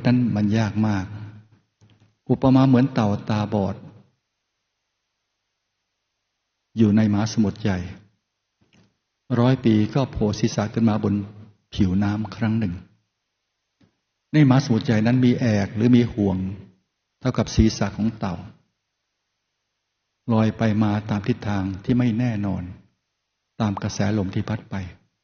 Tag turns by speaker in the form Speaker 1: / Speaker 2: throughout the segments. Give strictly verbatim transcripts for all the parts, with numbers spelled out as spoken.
Speaker 1: นั้นมันยากมากอุปมาเหมือนเต่าตาบอดอยู่ในมหาสมุทรใหญ่ร้อยปีก็โผล่ศีรษะขึ้นมาบนผิวน้ำครั้งหนึ่งในมหาสมุทรใหญ่นั้นมีแอกหรือมีห่วงเท่ากับศีรษะของเต่าลอยไปมาตามทิศทางที่ไม่แน่นอนตามกระแสลมที่พัดไป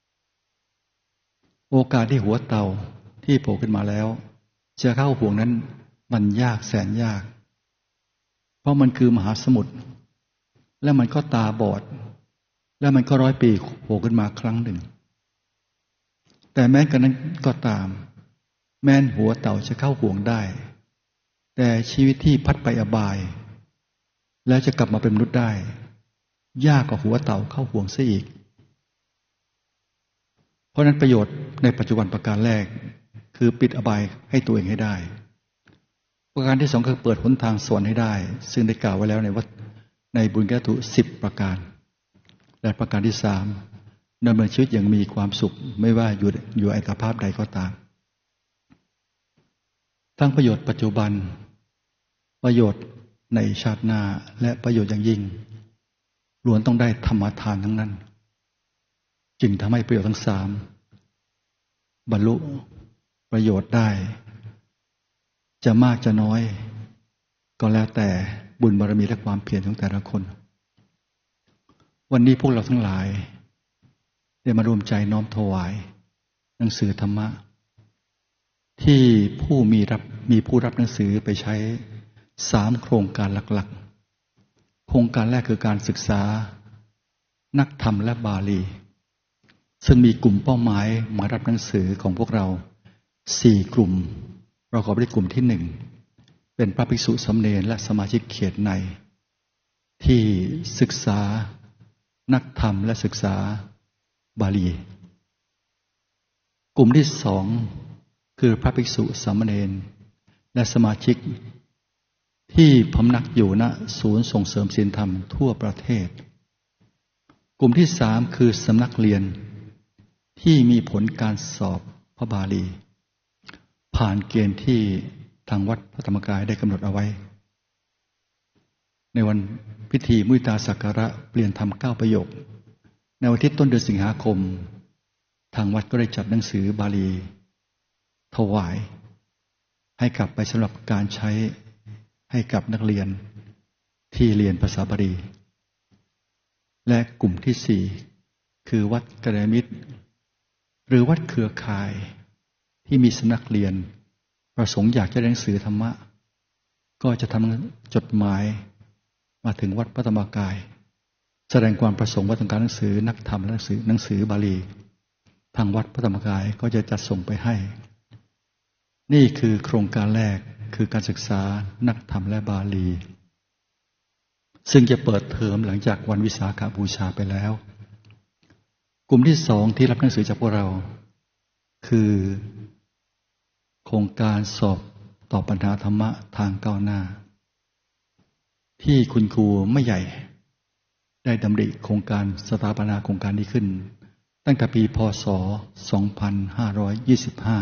Speaker 1: โอกาสที่หัวเต่าที่โผล่ขึ้นมาแล้วจะเข้าห่วงนั้นมันยากแสนยากเพราะมันคือมหาสมุทรและมันก็ตาบอดและมันก็ร้อยปีโผล่ขึ้นมาครั้งหนึ่งแต่แม้กระนั้นก็ตามแม้นหัวเต่าจะเข้าห่วงได้แต่ชีวิตที่พัดไปอบายแล้วจะกลับมาเป็นมนุษย์ได้ยากกว่าหัวเต่าเข้าห่วงซะอีกเพราะนั้นประโยชน์ในปัจจุบันประการแรกคือปิดอบายให้ตัวเองให้ได้ประการที่สองคือเปิดหนทางสวรรค์ให้ได้ซึ่งได้กล่าวไว้แล้วในวัดในบุญญาตุสิบประการและประการที่สามดำเนินชีวิตอย่างมีความสุขไม่ว่าอยู่อยู่อัตภาพใดก็ตามทั้งประโยชน์ปัจจุบันประโยชน์ในชาติหน้าและประโยชน์อย่างยิ่งล้วนต้องได้ธรรมทานทั้งนั้นจึงทำให้ประโยชน์ทั้งสามบรรลุประโยชน์ได้จะมากจะน้อยก็แล้วแต่บุญบารมีและความเพียรของแต่ละคนวันนี้พวกเราทั้งหลายได้มารวมใจน้อมถวายหนังสือธรรมะที่ผู้มีรับมีผู้รับหนังสือไปใช้สามโครงการหลักๆโครงการแรกคือการศึกษานักธรรมและบาลีซึ่งมีกลุ่มเป้าหมายมารับหนังสือของพวกเราสี่กลุ่มประกอบด้วยกลุ่มที่หนึ่งเป็นพระภิกษุสามเณรและสมาชิกเขตในที่ศึกษานักธรรมและศึกษาบาลีกลุ่มที่สองคือพระภิกษุสามเณรและสมาชิกที่พำนักอยู่ณศูนย์ส่งเสริมศีลธรรมทั่วประเทศกลุ่มที่สามคือสำนักเรียนที่มีผลการสอบพระบาลีผ่านเกณฑ์ที่ทางวัดพระธรรมกายได้กำหนดเอาไว้ในวันพิธีมุทิตาสักการะเปลี่ยนธรรมเก้าประโยคในวันอาทิตย์ต้นเดือนสิงหาคมทางวัดก็ได้จัดหนังสือบาลีถวายให้กลับไปสำหรับการใช้ให้กับนักเรียนที่เรียนภาษาบาลีและกลุ่มที่สี่คือวัดกัลยาณมิตรหรือวัดเครือข่ายที่มีสำนักเรียนประสงค์อยากจะได้หนังสือธรรมะก็จะทำจดหมายมาถึงวัดพระธรรมกายแสดงความประสงค์ว่าต้องการหนังสือนักธรรมและหนังสือหนังสือบาลีทางวัดพระธรรมกายก็จะจัดส่งไปให้นี่คือโครงการแรกคือการศึกษานักธรรมและบาลีซึ่งจะเปิดเทอมหลังจากวันวิสาขบูชาไปแล้วกลุ่มที่สองที่รับหนังสือจากพวกเราคือโครงการสอบตอบปัญหาธรรมะทางก้าวหน้าที่คุณครูไม่ใหญ่ได้ดำริโครงการสถาปนาโครงการนี้ขึ้นตั้งแต่ปีพ.ศ. สองพันห้าร้อยยี่สิบห้า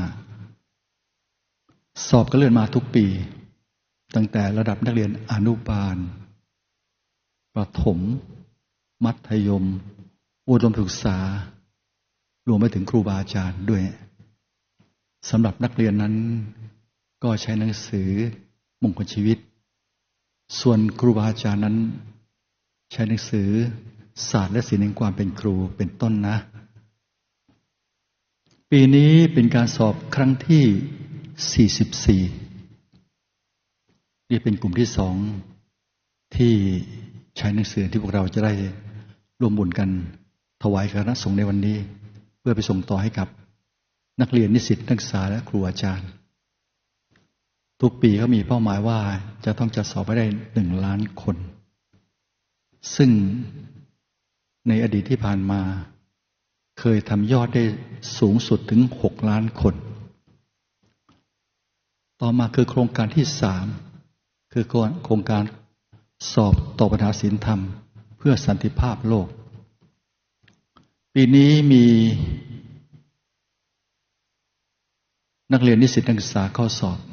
Speaker 1: สอบก็เลื่อนมาทุกปีตั้งแต่ระดับนักเรียนอนุบาลประถมมัธยมอุดมศึกษารวมไปถึงครูบาอาจารย์ด้วยสำหรับนักเรียนนั้นก็ใช้หนังสือมงคลชีวิตส่วนครูบาอาจารย์นั้นใช้หนังสือศาสตร์และศิลป์แห่งความเป็นครูเป็นต้นนะปีนี้เป็นการสอบครั้งที่สี่สิบสี่นี่เป็นกลุ่มที่สองที่ใช้หนังสือที่พวกเราจะได้ร่วมบุญกันถวายคณะสงฆ์ในวันนี้เพื่อไปส่งต่อให้กับนักเรียนนิสิตนักศึกษาและครูอาจารย์ทุกปีเขามีเป้าหมายว่าจะต้องจัดสอบให้ได้หนึ่งล้านคนซึ่งในอดีตที่ผ่านมาเคยทำยอดได้สูงสุดถึงหกล้านคนต่อมาคือโครงการที่สามคือโครงการสอบตอบปัญหาศีลธรรมเพื่อสันติภาพโลกปีนี้มีนักเรียนนิสิตนักศึกษาเข้าสอบ